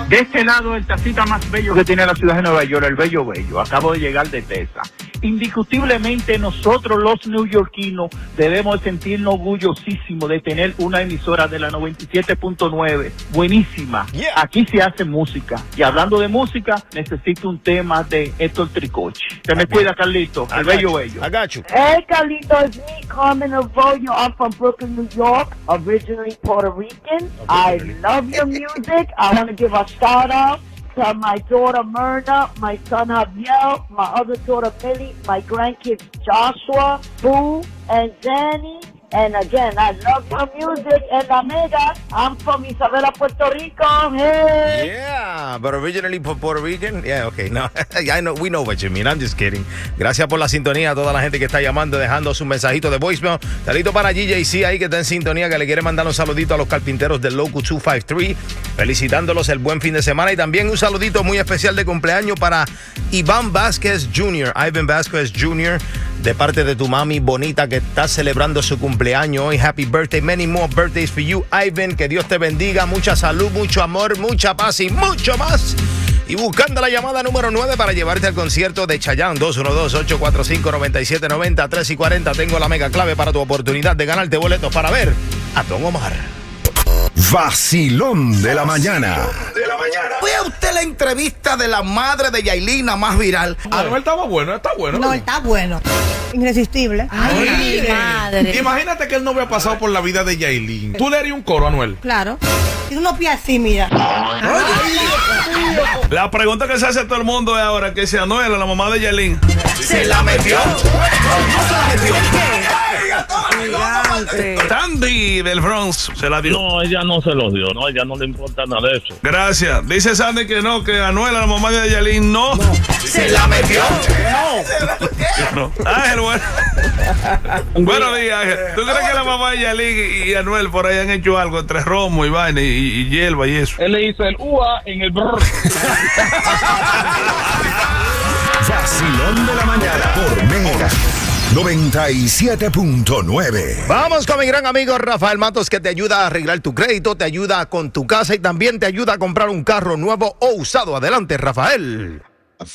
De este lado, el tacita más bello que tiene la ciudad de Nueva York, el Bello Bello. Acabo de llegar de Texas. Indiscutiblemente, nosotros los neoyorquinos debemos sentirnos orgullosísimos de tener una emisora de la 97.9. Buenísima. Yeah. Aquí se hace música. Y hablando de música, necesito un tema de Héctor Tricoche. Se me cuida, Carlito, el Bello Bello. I got you. Hey, Carlito, it's me, Carmen Arroyo. I'm from Brooklyn, New York, originally Puerto Rican. I love your music. I want to give a shout out to my daughter Myrna, my son Javier, my other daughter Millie, my grandkids Joshua, Boo, and Danny. And again, I love your music. And Amiga, I'm from Isabela, Puerto Rico. Hey. Yeah, but originally Puerto Rican. Yeah, okay. No, I know, we know what you mean. I'm just kidding. Gracias por la sintonía a toda la gente que está llamando, dejando su mensajito de voicemail. Saludito para GJC ahí que está en sintonía, que le quiere mandar un saludito a los carpinteros del Loco 253, felicitándolos el buen fin de semana. Y también un saludito muy especial de cumpleaños para Iván Vázquez Jr., Ivan Vázquez Jr., de parte de tu mami bonita que está celebrando su cumpleaños hoy. Happy birthday, many more birthdays for you, Ivan. Que Dios te bendiga, mucha salud, mucho amor, mucha paz y mucho más. Y buscando la llamada número 9 para llevarte al concierto de Chayanne, 212-845-9790, 3 y 40. Tengo la mega clave para tu oportunidad de ganarte boletos para ver a Don Omar. Vacilón de la mañana. ¿Fue a usted la entrevista de la madre de Yailin, la más viral? Anuel estaba bueno, está bueno. No, está bueno. Irresistible. Ay, mi madre. Imagínate que él no había pasado por la vida de Yailin. ¿Tú le harías un coro a Anuel? Claro. Tiene unos pies así, mira. La pregunta que se hace a todo el mundo es ahora que si Anuel, la mamá de Yailin, ¿Se la metió? ¿No se la metió? Sandy del Bronx se la dio. No, ella no se lo dio, no, ella no le importa nada de eso. Gracias. Dice Sandy que no, que Anuel, la mamá de Yailin, no. ¿Se la metió? No. Ángel, bueno. Buenos días, Ángel. ¿Tú crees que la mamá de Yailin y Anuel por ahí han hecho algo entre romo y vaina y hierba y eso? Él le hizo el UA en el brr. Vacilón de la mañana por Mega 97.9. Vamos con mi gran amigo Rafael Matos, que te ayuda a arreglar tu crédito, te ayuda con tu casa y también te ayuda a comprar un carro nuevo o usado. Adelante, Rafael.